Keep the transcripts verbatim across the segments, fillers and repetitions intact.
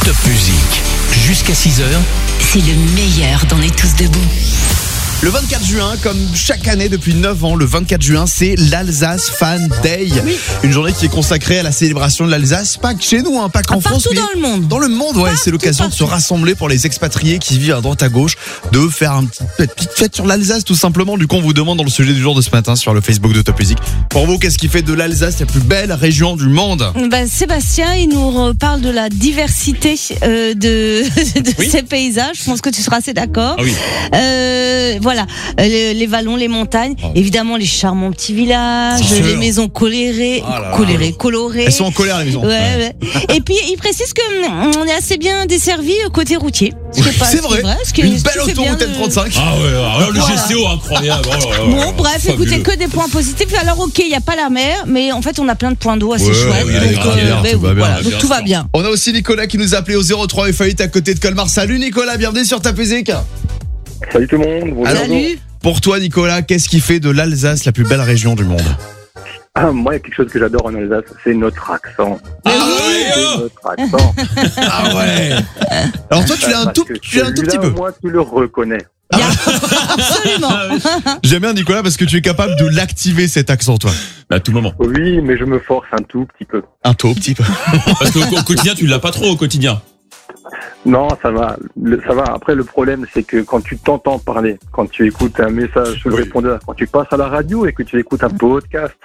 Top Musique. Jusqu'à six heures. C'est le meilleur d'On est tous debout. Le vingt-quatre juin, comme chaque année depuis neuf ans, le vingt-quatre juin, c'est l'Alsace Fan Day. Oui. Une journée qui est consacrée à la célébration de l'Alsace, pas que chez nous, hein, pas qu'en ah, France, mais mais dans le monde. Dans le monde, ouais, partout, c'est l'occasion partout. de se rassembler pour les expatriés qui vivent à droite à gauche, de faire une petite, petite fête sur l'Alsace, tout simplement. Du coup, on vous demande dans le sujet du jour de ce matin sur le Facebook de Top Music. Pour vous, qu'est-ce qui fait de l'Alsace la plus belle région du monde? Ben, Sébastien, il nous parle de la diversité euh, de, de Oui. ces paysages. Je pense que tu seras assez d'accord. Ah oui. Euh, voilà, Euh, les vallons, les montagnes, Oh. évidemment les charmants petits villages, Bien sûr. les maisons colorées, Ah là là. colorées, colorées. Elles sont en colère, les maisons. Ouais, ouais. Et puis il précise que hum, on est assez bien desservi côté routier. Ce qui est pas- C'est ce qui est vrai. ce qui est- Une ce belle qui fait autoroute bien M de- trente-cinq. Ah ouais, alors le Voilà. G C O incroyable. Oh là là là Bon, là. bref, Fabuleux. écoutez, que des points positifs. Alors, ok, il n'y a pas la mer, mais en fait, on a plein de points d'eau assez Ouais, chouettes. ouais, donc, allez, grave, bien, ben tout oui, va bien, voilà, bien donc tout sûr. va bien. On a aussi Nicolas qui nous a appelé au zéro trois et Faillite à côté de Colmar. Salut Nicolas, bienvenue sur Top Music. Salut tout le monde. Bonjour. Alors, Salut. Pour toi Nicolas, qu'est-ce qui fait de l'Alsace la plus belle région du monde? Ah, moi, il y a quelque chose que j'adore en Alsace, c'est notre accent. Ah Mais ouais, C'est oh. notre accent. Ah ouais. Alors toi tu l'as un Parce tout, que tu l'as un tout petit celui-là, peu. Moi, tu le reconnais. Absolument. J'aime bien Nicolas parce que tu es capable de l'activer cet accent toi. À tout moment. Oui, mais je me force un tout petit peu. Un tout petit peu. Parce qu'au au quotidien, tu l'as pas trop au quotidien. Non, ça va. Le- ça va. Après, le problème, c'est que quand tu t'entends parler, quand tu écoutes un message sur le Oui. répondeur, quand tu passes à la radio et que tu écoutes un podcast,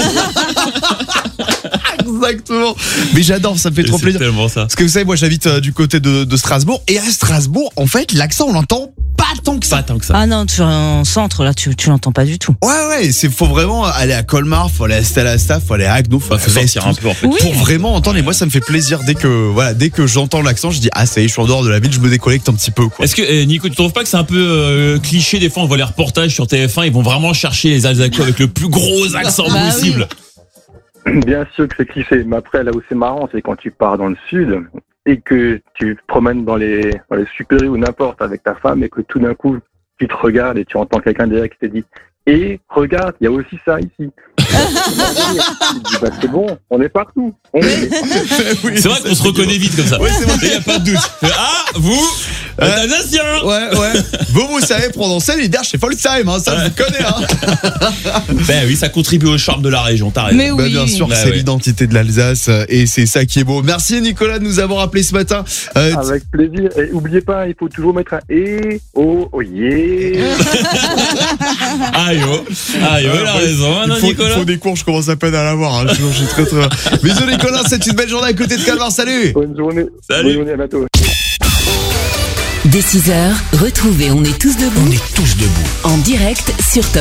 Exactement. Mais j'adore, ça me fait trop C'est plaisir. tellement ça. Parce que vous savez, moi j'habite euh, du côté de, de Strasbourg et à Strasbourg, en fait, l'accent on l'entend pas tant que ça. Pas tant que ça. Ah non, tu es en centre, là, tu, tu l'entends pas du tout. Ouais ouais, c'est faut vraiment aller à Colmar, faut aller à Stella-Staff, faut aller à Haguenau, faut, Bah, faut aller à sortir un Estoues. peu en fait. Oui. Pour vraiment entendre, et moi ça me fait plaisir dès que voilà, dès que j'entends l'accent, je dis ah ça y est, je suis en dehors de la ville, je me déconnecte un petit peu quoi. Est-ce que eh, Nico, tu trouves pas que c'est un peu euh, cliché des fois on voit les reportages sur T F un, ils vont vraiment chercher les Alsaciens avec le plus gros accent Bah possible. bien sûr que c'est cliché. Mais après, là où c'est marrant, c'est quand tu pars dans le sud et que tu te promènes dans les, dans les super ou n'importe avec ta femme et que tout d'un coup, tu te regardes et tu entends quelqu'un derrière qui te dit « Et regarde, il y a aussi ça ici. » Tu te dis, bah, c'est bon, on est partout. On est... Oui, C'est vrai qu'on se reconnaît vite comme ça. Ouais, c'est vrai. Il n'y a pas de doute. Ah, vous, Euh, êtes Alsaciens. Ouais, ouais. Vous, vous savez prononcer les derches chez Folksheim, hein, ça je vous connais, hein. Ben oui, ça contribue au charme de la région, t'as raison. Mais Bah, oui. bien sûr, Bah, c'est ouais. l'identité de l'Alsace euh, et c'est ça qui est beau. Merci Nicolas de nous avoir appelé ce matin. Euh, Avec plaisir. Et oubliez pas, il faut toujours mettre un « Et, oh, oh, yeah ». Aïe oh, aïe oh, il a ouais, raison, hein, il non, faut, il Nicolas. faut des cours, je commence à peine à l'avoir. Hein. Je suis très très. Bisous Nicolas, c'est une belle journée à côté de Calvar. Salut. Bonne journée. Salut. Bonne journée, à bientôt. Dès six heures, retrouvez On est tous debout On est tous debout. en direct sur Top